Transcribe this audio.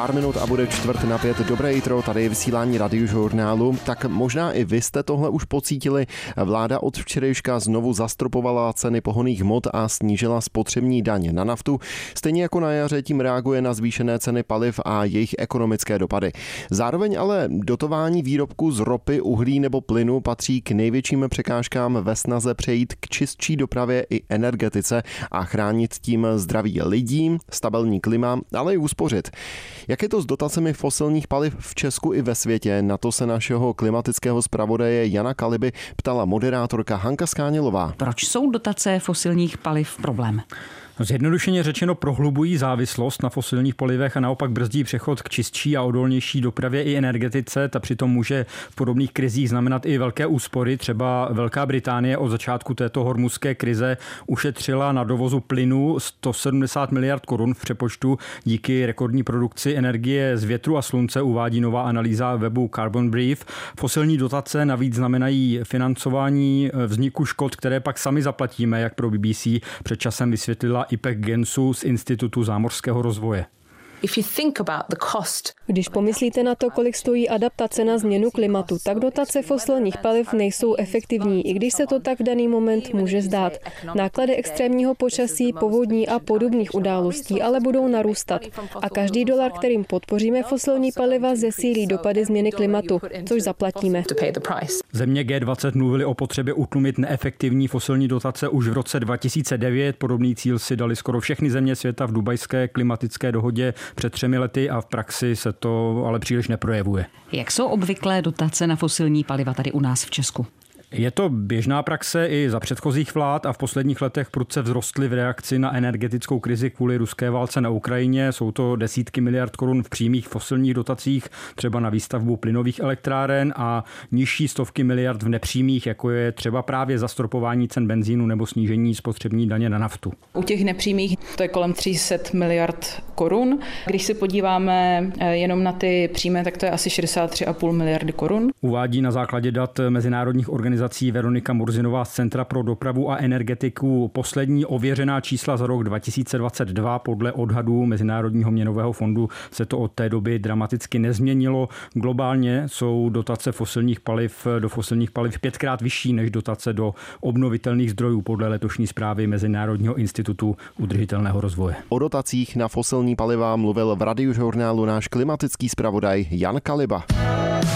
pár minut a bude 4:45. Dobré jitro, tady je vysílání Radiožurnálu. Tak možná i vy jste tohle už pocítili. Vláda od včerejška znovu zastropovala ceny pohonných hmot a snížila spotřební daně na naftu. Stejně jako na jaře tím reaguje na zvýšené ceny paliv a jejich ekonomické dopady. Zároveň ale dotování výrobků z ropy, uhlí nebo plynu patří k největším překážkám ve snaze přejít k čistší dopravě i energetice a chránit tím zdraví lidí, stabilní klima, ale i uspořit. Jak je to s dotacemi fosilních paliv v Česku i ve světě? Na to se našeho klimatického zpravodaje Jana Kaliby ptala moderátorka Hanka Skánělová. Proč jsou dotace fosilních paliv problém? Zjednodušeně řečeno prohlubují závislost na fosilních palivech a naopak brzdí přechod k čistší a odolnější dopravě i energetice. Ta přitom může v podobných krizích znamenat i velké úspory. Třeba Velká Británie od začátku této hormuzské krize ušetřila na dovozu plynu 170 miliard korun v přepočtu díky rekordní produkci energie z větru a slunce, uvádí nová analýza webu Carbon Brief. Fosilní dotace navíc znamenají financování vzniku škod, které pak sami zaplatíme, jak pro BBC před časem vysvětlila Ipek Gensu z Institutu zámořského rozvoje. Když pomyslíte na to, kolik stojí adaptace na změnu klimatu, tak dotace fosilních paliv nejsou efektivní, i když se to tak v daný moment může zdát. Náklady extrémního počasí, povodní a podobných událostí ale budou narůstat. A každý dolar, kterým podpoříme fosilní paliva, zesílí dopady změny klimatu, což zaplatíme. Země G20 mluvili o potřebě utlumit neefektivní fosilní dotace už v roce 2009. Podobný cíl si dali skoro všechny země světa v dubajské klimatické dohodě před 3 lety a v praxi se to ale příliš neprojevuje. Jak jsou obvyklé dotace na fosilní paliva tady u nás v Česku? Je to běžná praxe i za předchozích vlád a v posledních letech prudce vzrostly v reakci na energetickou krizi kvůli ruské válce na Ukrajině. Jsou to desítky miliard korun v přímých fosilních dotacích, třeba na výstavbu plynových elektráren, a nižší stovky miliard v nepřímých, jako je třeba právě zastropování cen benzínu nebo snížení spotřební daně na naftu. U těch nepřímých to je kolem 300 miliard korun. Když se podíváme jenom na ty přímé, tak to je asi 63,5 miliardy korun. Uvádí na základě dat mezinárodních organizací Veronika Murzinová z Centra pro dopravu a energetiku poslední ověřená čísla za rok 2022. Podle odhadů Mezinárodního měnového fondu se to od té doby dramaticky nezměnilo. Globálně jsou dotace do fosilních paliv 5krát vyšší než dotace do obnovitelných zdrojů podle letošní zprávy Mezinárodního institutu udržitelného rozvoje. O dotacích na fosilní paliva mluvil v Radiožurnálu náš klimatický zpravodaj Jan Kaliba.